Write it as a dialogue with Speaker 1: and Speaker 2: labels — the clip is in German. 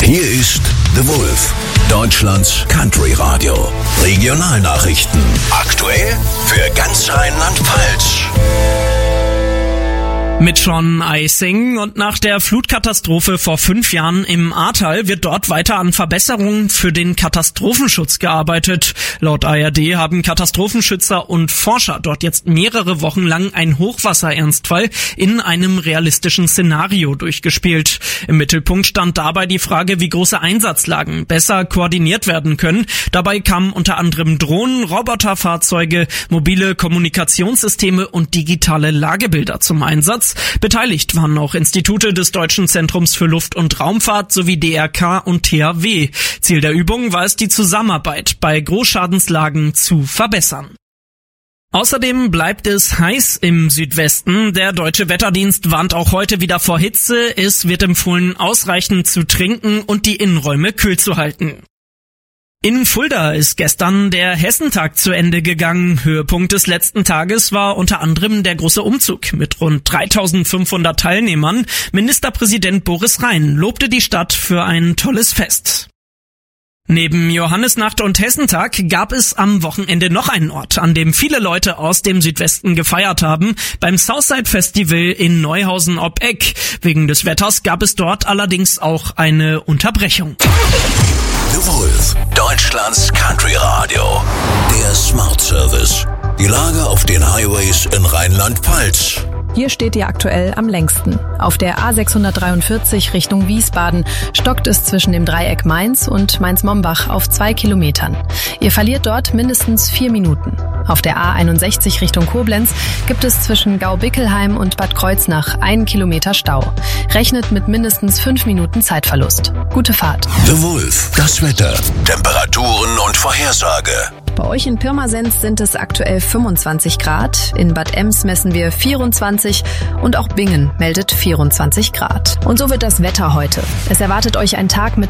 Speaker 1: Hier ist The Wolf, Deutschlands Country Radio. Regionalnachrichten. Aktuell für ganz Rheinland-Pfalz.
Speaker 2: Mit Sean Eising und nach der Flutkatastrophe vor 5 Jahren im Ahrtal wird dort weiter an Verbesserungen für den Katastrophenschutz gearbeitet. Laut ARD haben Katastrophenschützer und Forscher dort jetzt mehrere Wochen lang einen Hochwasserernstfall in einem realistischen Szenario durchgespielt. Im Mittelpunkt stand dabei die Frage, wie große Einsatzlagen besser koordiniert werden können. Dabei kamen unter anderem Drohnen, Roboterfahrzeuge, mobile Kommunikationssysteme und digitale Lagebilder zum Einsatz. Beteiligt waren auch Institute des Deutschen Zentrums für Luft- und Raumfahrt sowie DRK und THW. Ziel der Übung war es, die Zusammenarbeit bei Großschadenslagen zu verbessern. Außerdem bleibt es heiß im Südwesten. Der Deutsche Wetterdienst warnt auch heute wieder vor Hitze. Es wird empfohlen, ausreichend zu trinken und die Innenräume kühl zu halten. In Fulda ist gestern der Hessentag zu Ende gegangen. Höhepunkt des letzten Tages war unter anderem der große Umzug mit rund 3500 Teilnehmern. Ministerpräsident Boris Rhein lobte die Stadt für ein tolles Fest. Neben Johannisnacht und Hessentag gab es am Wochenende noch einen Ort, an dem viele Leute aus dem Südwesten gefeiert haben, beim Southside Festival in Neuhausen ob Eck. Wegen des Wetters gab es dort allerdings auch eine Unterbrechung.
Speaker 1: The Wolf, Deutschlands Country Radio. Der Smart Service. Die Lage auf den Highways in Rheinland-Pfalz.
Speaker 3: Hier steht ihr aktuell am längsten. Auf der A643 Richtung Wiesbaden stockt es zwischen dem Dreieck Mainz und Mainz-Mombach auf 2 Kilometern. Ihr verliert dort mindestens 4 Minuten. Auf der A61 Richtung Koblenz gibt es zwischen Gau-Bickelheim und Bad Kreuznach 1 Kilometer Stau. Rechnet mit mindestens 5 Minuten Zeitverlust. Gute Fahrt.
Speaker 1: The Wolf, das Wetter, Temperaturen und Vorhersage.
Speaker 3: Bei euch in Pirmasens sind es aktuell 25 Grad, in Bad Ems messen wir 24 und auch Bingen meldet 24 Grad. Und so wird das Wetter heute. Es erwartet euch ein Tag mit